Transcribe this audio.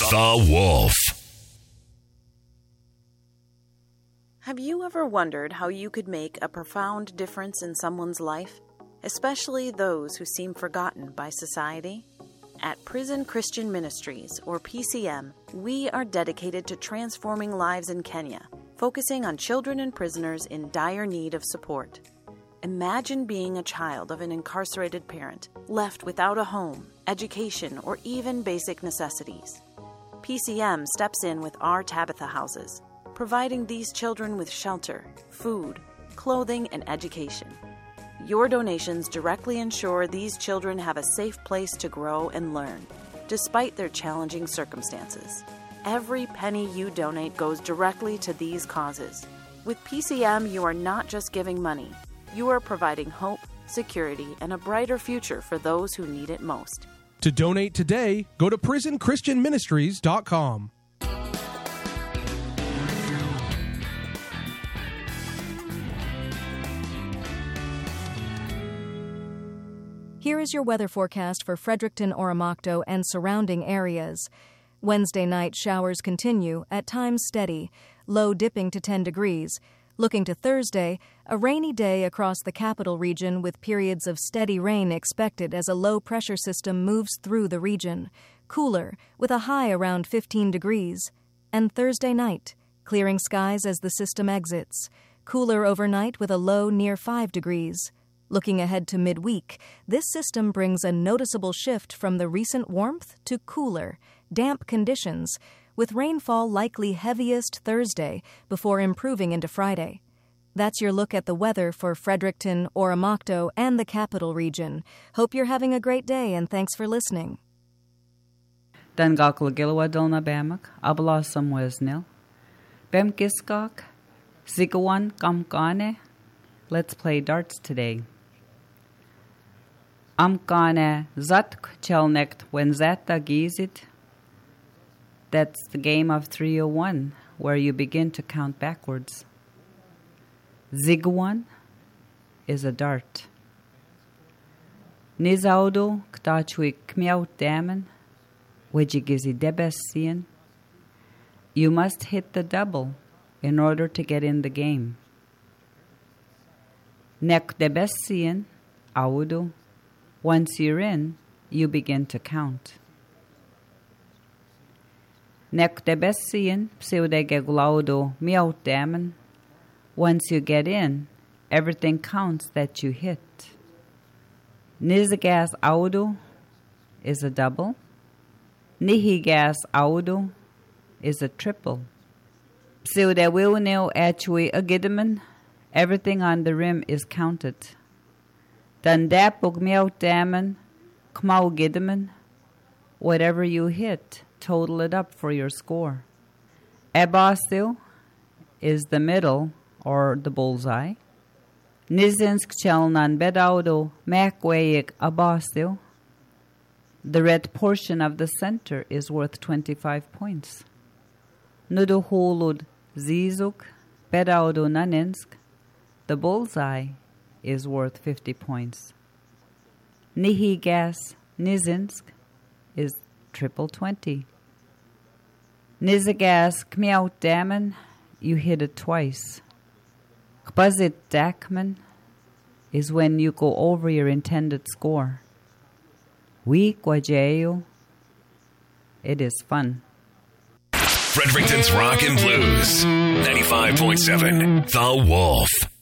The Wolf. Have you ever wondered how you could make a profound difference in someone's life, especially those who seem forgotten by society? At Prison Christian Ministries, or PCM, we are dedicated to transforming lives in Kenya, focusing on children and prisoners in dire need of support. Imagine being a child of an incarcerated parent, left without a home, education, or even basic necessities. PCM steps in with our Tabitha houses, providing these children with shelter, food, clothing, and education. Your donations directly ensure these children have a safe place to grow and learn, despite their challenging circumstances. Every penny you donate goes directly to these causes. With PCM, you are not just giving money. You are providing hope, security, and a brighter future for those who need it most. To donate today, go to prisonchristianministries.com. Here is your weather forecast for Fredericton, Oromocto, and surrounding areas. Wednesday night showers continue, at times steady, low dipping to 10 degrees. Looking to Thursday, a rainy day across the capital region with periods of steady rain expected as a low-pressure system moves through the region. Cooler, with a high around 15 degrees. And Thursday night, clearing skies as the system exits. Cooler overnight with a low near 5 degrees. Looking ahead to midweek, this system brings a noticeable shift from the recent warmth to cooler, damp conditions, with rainfall likely heaviest Thursday before improving into Friday. That's your look at the weather for Fredericton, Oromocto, and the capital region. Hope you're having a great day, and thanks for listening. Dangakla Gilwadolna Bamak, Ablasam Wesnil. Bem Giskok, Zigawan Kamkane. Let's play darts today. Amkane Zatk Chelnekt Wenzata Gizit. That's the game of 301, where you begin to count backwards. Zigwan is a dart. Nizaudo Ktachui Kmiaut Damen, Wejigizi Debesian. You must hit the double in order to get in the game. Nek Debesian, Audu. Once you're in, you begin to count. Nek Debesian, Pseudegegulaudo Miaut Damen. Once you get in, everything counts that you hit. Nizagas Audu is a double. Nihigas Audu is a triple. Pseudewilneo Achui Agidaman, everything on the rim is counted. Dandapug Miaut Damen, Kmau Gidaman, whatever you hit, total it up for your score. Abastu is the middle, or the bullseye. Nizinsk Chelnan Bedaudo Makwayik Abastu. The red portion of the center is worth 25 points. Nuduhulud Zizuk Bedaudo Naninsk. The bullseye is worth 50 points. Nihigas Nizinsk is triple 20. Nizagas Kmiaut Daman, you hit it twice. Kbazit Dakman is when you go over your intended score. Week Wajayu, it is fun. Fredericton's Rock and Blues, 95.7, The Wolf.